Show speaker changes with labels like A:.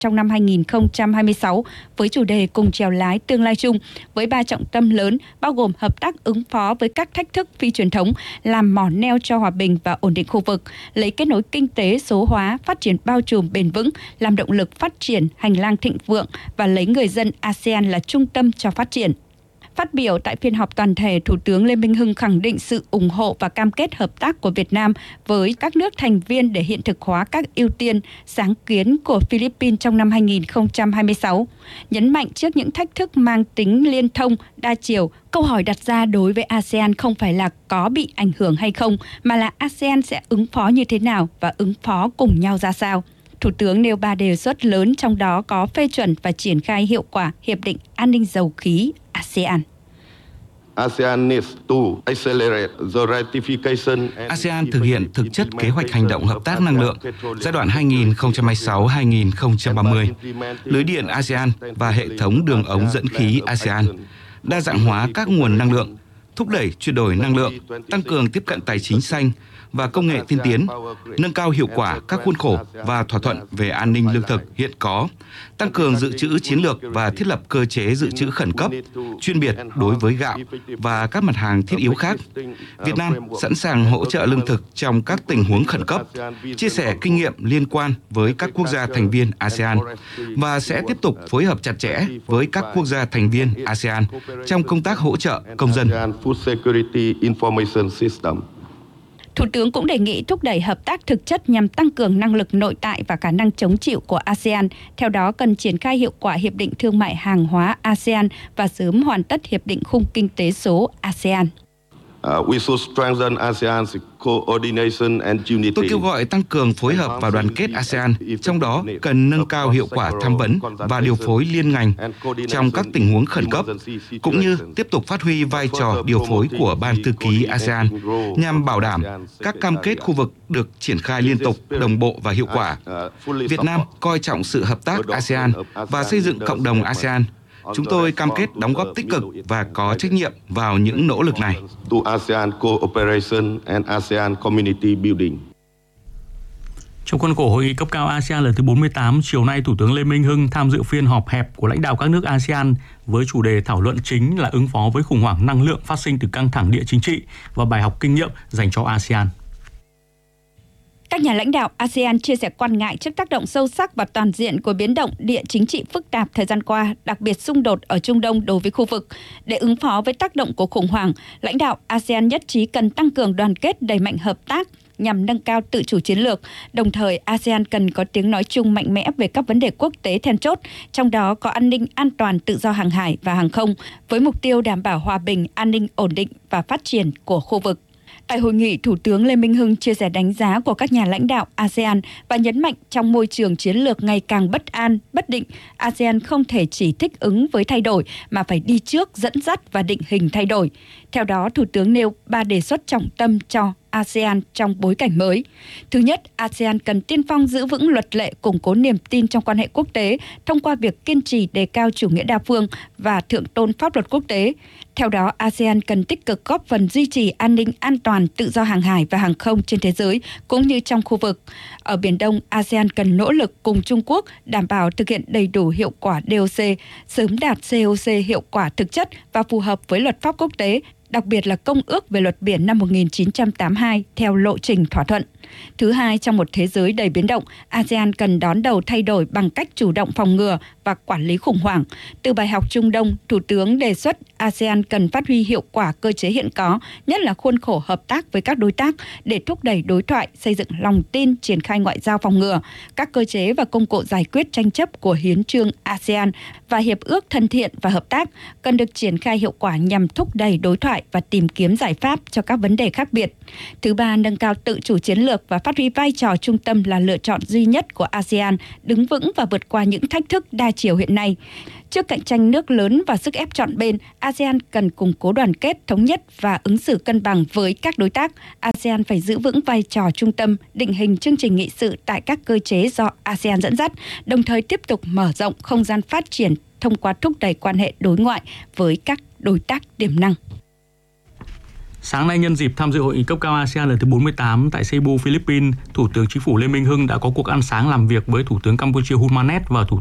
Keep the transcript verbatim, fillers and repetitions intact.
A: trong năm hai nghìn không trăm hai mươi sáu với chủ đề cùng chèo lái tương lai chung, với ba trọng tâm lớn bao gồm hợp tác ứng phó với các thách thức phi truyền thống, làm mỏ neo cho hòa bình và ổn định khu vực, lấy kết nối kinh tế số hóa, phát triển bao trùm bền vững làm động lực phát triển hành lang thịnh vượng và lấy người dân a sê an là trung tâm cho phát triển. Phát biểu tại phiên họp toàn thể, Thủ tướng Lê Minh Hưng khẳng định sự ủng hộ và cam kết hợp tác của Việt Nam với các nước thành viên để hiện thực hóa các ưu tiên, sáng kiến của Philippines trong năm hai nghìn không trăm hai mươi sáu. Nhấn mạnh trước những thách thức mang tính liên thông, đa chiều, câu hỏi đặt ra đối với a sê an không phải là có bị ảnh hưởng hay không, mà là a sê an sẽ ứng phó như thế nào và ứng phó cùng nhau ra sao. Thủ tướng nêu ba đề xuất lớn, trong đó có phê chuẩn và triển khai hiệu quả Hiệp định An ninh Dầu khí a sê an.
B: a sê an needs to accelerate the ratification.
C: a sê an thực hiện thực chất kế hoạch hành động hợp tác năng lượng giai đoạn hai nghìn không trăm hai mươi sáu đến hai nghìn không trăm ba mươi, lưới điện a sê an và hệ thống đường ống dẫn khí a sê an, đa dạng hóa các nguồn năng lượng, thúc đẩy chuyển đổi năng lượng, tăng cường tiếp cận tài chính xanh và công nghệ tiên tiến, nâng cao hiệu quả các khuôn khổ và thỏa thuận về an ninh lương thực hiện có, tăng cường dự trữ chiến lược và thiết lập cơ chế dự trữ khẩn cấp, chuyên biệt đối với gạo và các mặt hàng thiết yếu khác. Việt Nam sẵn sàng hỗ trợ lương thực trong các tình huống khẩn cấp, chia sẻ kinh nghiệm liên quan với các quốc gia thành viên a sê an và sẽ tiếp tục phối hợp chặt chẽ với các quốc gia thành viên a sê an trong công tác hỗ trợ công dân.
A: Thủ tướng cũng đề nghị thúc đẩy hợp tác thực chất nhằm tăng cường năng lực nội tại và khả năng chống chịu của a sê an. Theo đó, cần triển khai hiệu quả Hiệp định Thương mại Hàng hóa a sê an và sớm hoàn tất Hiệp định Khung Kinh tế số a sê an.
C: Tôi kêu gọi tăng cường phối hợp và đoàn kết a sê an, trong đó cần nâng cao hiệu quả tham vấn và điều phối liên ngành trong các tình huống khẩn cấp, cũng như tiếp tục phát huy vai trò điều phối của Ban Thư ký a sê an nhằm bảo đảm các cam kết khu vực được triển khai liên tục, đồng bộ và hiệu quả. Việt Nam coi trọng sự hợp tác a sê an và xây dựng cộng đồng a sê an. Chúng tôi cam kết đóng góp tích cực và có trách nhiệm vào những nỗ lực này.
D: Trong khuôn khổ hội nghị cấp cao a sê an lần thứ bốn mươi tám, chiều nay Thủ tướng Lê Minh Hưng tham dự phiên họp hẹp của lãnh đạo các nước a sê an với chủ đề thảo luận chính là ứng phó với khủng hoảng năng lượng phát sinh từ căng thẳng địa chính trị và bài học kinh nghiệm dành cho a sê an.
A: Các nhà lãnh đạo a sê an chia sẻ quan ngại trước tác động sâu sắc và toàn diện của biến động địa chính trị phức tạp thời gian qua, đặc biệt xung đột ở Trung Đông đối với khu vực. Để ứng phó với tác động của khủng hoảng, lãnh đạo a sê an nhất trí cần tăng cường đoàn kết, đẩy mạnh hợp tác nhằm nâng cao tự chủ chiến lược. Đồng thời, a sê an cần có tiếng nói chung mạnh mẽ về các vấn đề quốc tế then chốt, trong đó có an ninh, an toàn, tự do hàng hải và hàng không, với mục tiêu đảm bảo hòa bình, an ninh, ổn định và phát triển của khu vực. Tại hội nghị, Thủ tướng Lê Minh Hưng chia sẻ đánh giá của các nhà lãnh đạo a sê an và nhấn mạnh trong môi trường chiến lược ngày càng bất an, bất định, a sê an không thể chỉ thích ứng với thay đổi mà phải đi trước, dẫn dắt và định hình thay đổi. Theo đó, Thủ tướng nêu ba đề xuất trọng tâm cho a sê an trong bối cảnh mới. Thứ nhất, a sê an cần tiên phong giữ vững luật lệ, củng cố niềm tin trong quan hệ quốc tế thông qua việc kiên trì đề cao chủ nghĩa đa phương và thượng tôn pháp luật quốc tế. Theo đó, a sê an cần tích cực góp phần duy trì an ninh, an toàn, tự do hàng hải và hàng không trên thế giới cũng như trong khu vực. Ở Biển Đông, a sê an cần nỗ lực cùng Trung Quốc đảm bảo thực hiện đầy đủ hiệu quả đê ô xê, sớm đạt xê ô xê hiệu quả thực chất và phù hợp với luật pháp quốc tế, đặc biệt là Công ước về luật biển năm một nghìn chín trăm tám mươi hai theo lộ trình thỏa thuận. Thứ hai, trong một thế giới đầy biến động, a sê an cần đón đầu thay đổi bằng cách chủ động phòng ngừa và quản lý khủng hoảng. Từ bài học Trung Đông, Thủ tướng đề xuất a sê an cần phát huy hiệu quả cơ chế hiện có, nhất là khuôn khổ hợp tác với các đối tác để thúc đẩy đối thoại, xây dựng lòng tin, triển khai ngoại giao phòng ngừa, các cơ chế và công cụ giải quyết tranh chấp của hiến chương a sê an và hiệp ước thân thiện và hợp tác cần được triển khai hiệu quả nhằm thúc đẩy đối thoại và tìm kiếm giải pháp cho các vấn đề khác biệt. Thứ ba, nâng cao tự chủ chiến lược và phát huy vai trò trung tâm là lựa chọn duy nhất của a sê an, đứng vững và vượt qua những thách thức đa chiều hiện nay. Trước cạnh tranh nước lớn và sức ép trọn bên, a sê an cần củng cố đoàn kết, thống nhất và ứng xử cân bằng với các đối tác. a sê an phải giữ vững vai trò trung tâm, định hình chương trình nghị sự tại các cơ chế do a sê an dẫn dắt, đồng thời tiếp tục mở rộng không gian phát triển thông qua thúc đẩy quan hệ đối ngoại với các đối tác tiềm năng.
D: Sáng nay nhân dịp tham dự hội nghị cấp cao a sê an lần thứ bốn mươi tám tại Cebu, Philippines, Thủ tướng Chính phủ Lê Minh Hưng đã có cuộc ăn sáng làm việc với Thủ tướng Campuchia Hun Manet và Thủ